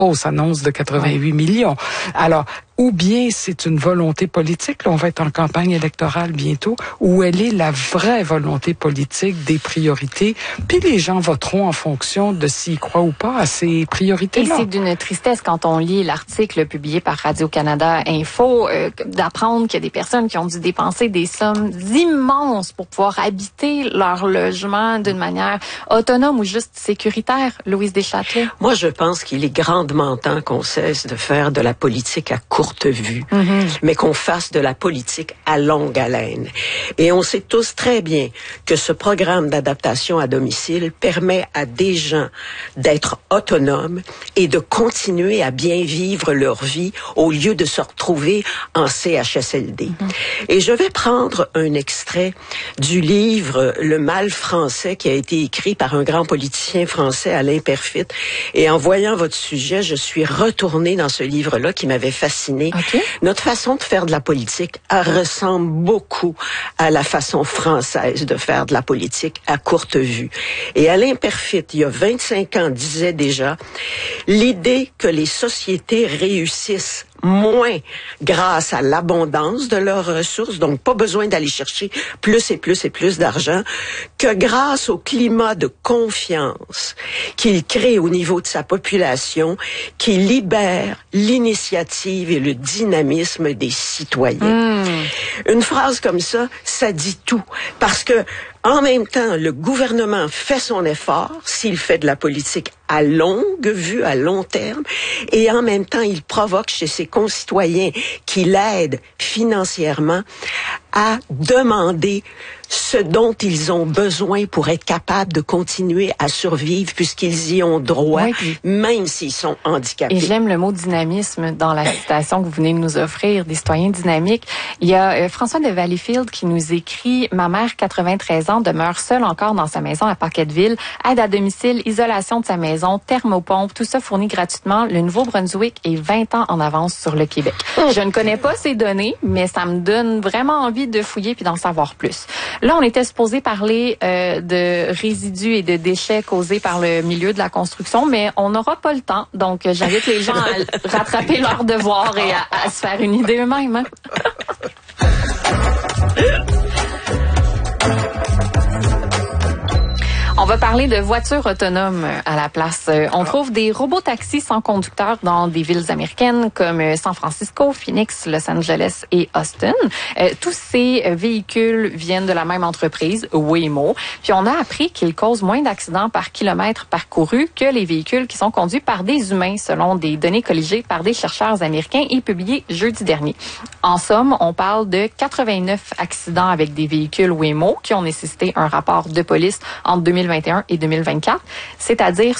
grosse annonce de 88 millions. Alors, ou bien c'est une volonté politique, là, on va être en campagne électorale bientôt, ou elle est la vraie volonté politique des priorités, puis les gens voteront en fonction de s'ils croient ou pas à ces priorités-là. Et c'est d'une tristesse quand on lit l'article publié par Radio-Canada Info, d'apprendre qu'il y a des personnes qui ont dû dépenser des sommes immenses pour pouvoir habiter leur logement d'une manière autonome ou juste sécuritaire. Louise Deschâtelet. Moi, je pense qu'il est grandement temps qu'on cesse de faire de la politique à courte vue, mais qu'on fasse de la politique à longue haleine. Et on sait tous très bien que ce programme d'adaptation à domicile permet à des gens d'être autonomes et de continuer à bien vivre leur vie au lieu de se retrouver en CHSLD. Et je vais prendre un extrait du livre Le mal français qui a été écrit par un grand politicien français, Alain Perfit. Et en voyant votre sujet, je suis retournée dans ce livre-là qui m'avait fascinée. Okay. Notre façon de faire de la politique ressemble beaucoup à la façon française de faire de la politique à courte vue. Et Alain Perfit, il y a 25 ans, disait déjà, l'idée que les sociétés réussissent moins grâce à l'abondance de leurs ressources, donc pas besoin d'aller chercher plus et plus et plus d'argent, que grâce au climat de confiance qu'il crée au niveau de sa population, qui libère l'initiative et le dynamisme des citoyens. Une phrase comme ça dit tout, parce que en même temps, le gouvernement fait son effort s'il fait de la politique à longue vue, à long terme, et en même temps, il provoque chez ses concitoyens qui l'aident financièrement à demander ce dont ils ont besoin pour être capables de continuer à survivre puisqu'ils y ont droit, même s'ils sont handicapés. Et j'aime le mot dynamisme dans la citation que vous venez de nous offrir, des citoyens dynamiques. Il y a François de Valleyfield qui nous écrit « Ma mère, 93 ans, demeure seule encore dans sa maison à Pocketteville, aide à domicile, isolation de sa maison, thermopompe, tout ça fourni gratuitement. Le Nouveau-Brunswick est 20 ans en avance sur le Québec. » Je ne connais pas ces données, mais ça me donne vraiment envie de fouiller puis d'en savoir plus. Là, on était supposé parler de résidus et de déchets causés par le milieu de la construction, mais on n'aura pas le temps. Donc, j'invite les gens à rattraper leurs devoirs et à se faire une idée eux-mêmes. Hein? On va parler de voitures autonomes à la place. On trouve des robots-taxis sans conducteur dans des villes américaines comme San Francisco, Phoenix, Los Angeles et Austin. Tous ces véhicules viennent de la même entreprise, Waymo. Puis on a appris qu'ils causent moins d'accidents par kilomètre parcouru que les véhicules qui sont conduits par des humains, selon des données colligées par des chercheurs américains et publiées jeudi dernier. En somme, on parle de 89 accidents avec des véhicules Waymo qui ont nécessité un rapport de police entre 2021 et 2024, c'est-à-dire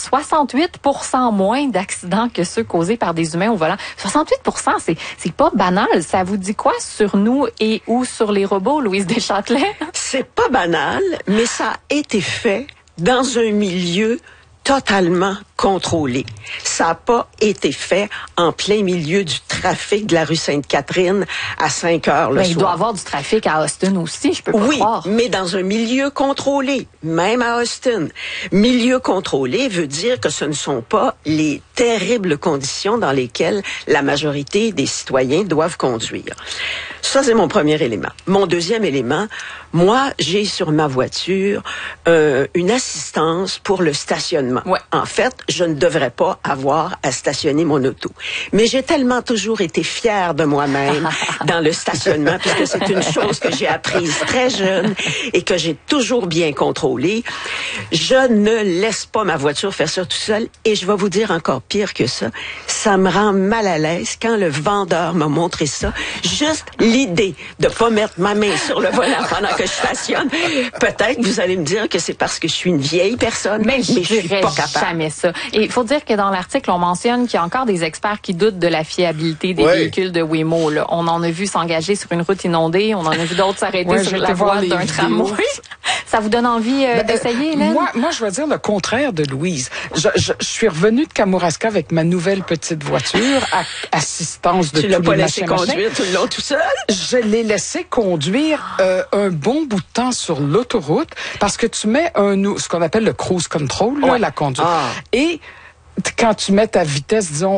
68% moins d'accidents que ceux causés par des humains au volant. 68%, c'est pas banal. Ça vous dit quoi sur nous et ou sur les robots, Louise Deschâtelet? C'est pas banal, mais ça a été fait dans un milieu totalement contrôlé. Ça n'a pas été fait en plein milieu du trafic de la rue Sainte-Catherine à 5 heures le soir. Il doit y avoir du trafic à Austin aussi, je peux pas croire. Oui, mais dans un milieu contrôlé, même à Austin. Milieu contrôlé veut dire que ce ne sont pas les terribles conditions dans lesquelles la majorité des citoyens doivent conduire. Ça, c'est mon premier élément. Mon deuxième élément, moi, j'ai sur ma voiture une assistance pour le stationnement. Ouais. En fait, je ne devrais pas avoir à stationner mon auto. Mais j'ai tellement toujours été fière de moi-même dans le stationnement, puisque c'est une chose que j'ai apprise très jeune et que j'ai toujours bien contrôlée. Je ne laisse pas ma voiture faire ça tout seul. Et je vais vous dire encore pire que ça. Ça me rend mal à l'aise quand le vendeur m'a montré ça. Juste l'idée de pas mettre ma main sur le volant pendant que je stationne. Peut-être que vous allez me dire que c'est parce que je suis une vieille personne, mais je suis pas capable. Jamais ça. Et il faut dire que dans l'article, on mentionne qu'il y a encore des experts qui doutent de la fiabilité des véhicules de Waymo. Là. On en a vu s'engager sur une route inondée, on en a vu d'autres s'arrêter sur la voie d'un tramway. Ça vous donne envie d'essayer, Hélène? Moi, je vais dire le contraire de Louise. Je suis revenue de Kamouraska avec ma nouvelle petite voiture, assistance de tous les machins. Tu l'as pas laissé conduire tout le long tout seul? Je l'ai laissé conduire un bon bout de temps sur l'autoroute parce que tu mets ce qu'on appelle le cruise control, là, la conduite. Et quand tu mets ta vitesse, disons,